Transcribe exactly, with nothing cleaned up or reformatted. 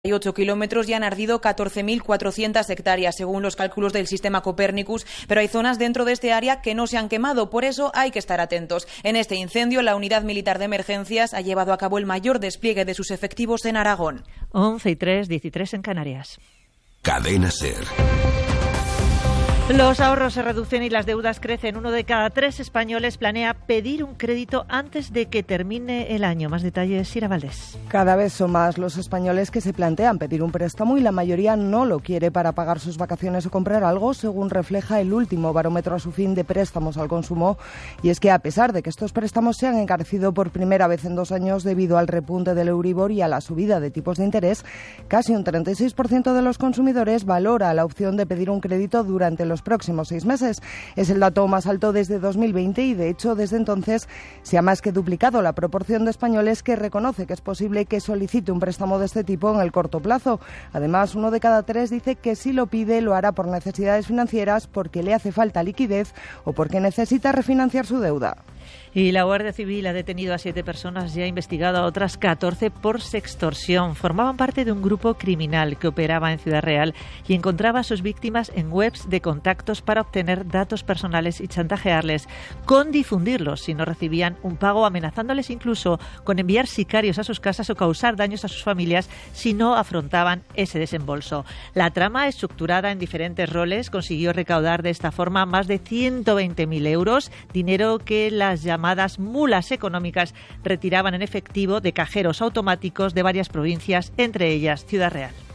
ocho kilómetros y han ardido catorce mil cuatrocientas hectáreas, según los cálculos del sistema Copernicus, pero hay zonas dentro de este área que no se han quemado, por eso hay que estar atentos. En este incendio, la Unidad Militar de Emergencias ha llevado a cabo el mayor despliegue de sus efectivos en Aragón. once y tres, dieciséis en Canarias. Cadena SER. Los ahorros se reducen y las deudas crecen. Uno de cada tres españoles planea pedir un crédito antes de que termine el año. Más detalles, Sira Valdés. Cada vez son más los españoles que se plantean pedir un préstamo y la mayoría no lo quiere para pagar sus vacaciones o comprar algo, según refleja el último barómetro a su fin de préstamos al consumo. Y es que a pesar de que estos préstamos se han encarecido por primera vez en dos años debido al repunte del Euribor y a la subida de tipos de interés, casi un treinta y seis por ciento de los consumidores valora la opción de pedir un crédito durante los próximos seis meses. Es el dato más alto desde dos mil veinte y, de hecho, desde entonces se ha más que duplicado la proporción de españoles que reconoce que es posible que solicite un préstamo de este tipo en el corto plazo. Además, uno de cada tres dice que si lo pide lo hará por necesidades financieras, porque le hace falta liquidez o porque necesita refinanciar su deuda. Y la Guardia Civil ha detenido a siete personas y ha investigado a otras catorce por sextorsión. Formaban parte de un grupo criminal que operaba en Ciudad Real y encontraba a sus víctimas en webs de contactos para obtener datos personales y chantajearles con difundirlos si no recibían un pago, amenazándoles incluso con enviar sicarios a sus casas o causar daños a sus familias si no afrontaban ese desembolso. La trama, estructurada en diferentes roles, consiguió recaudar de esta forma más de ciento veinte mil euros, dinero que las llamadas mulas económicas retiraban en efectivo de cajeros automáticos de varias provincias, entre ellas Ciudad Real.